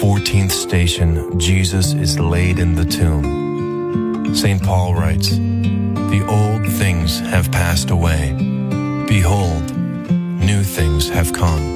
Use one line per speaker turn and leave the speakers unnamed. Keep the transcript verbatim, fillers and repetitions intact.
fourteenth station, Jesus is laid in the tomb. Saint Paul writes, "The old things have passed away. Behold, new things have come."